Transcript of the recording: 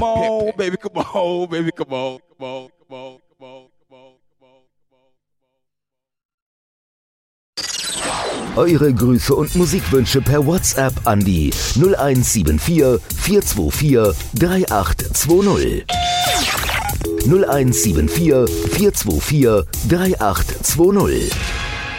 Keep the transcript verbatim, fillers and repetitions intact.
on, baby, come on, baby, come on, come on, come on, come on, come on, come on. Eure Grüße und Musikwünsche per WhatsApp an die null eins sieben vier, vier zwei vier, drei acht zwei null. null eins sieben vier, vier zwei vier, drei acht zwei null.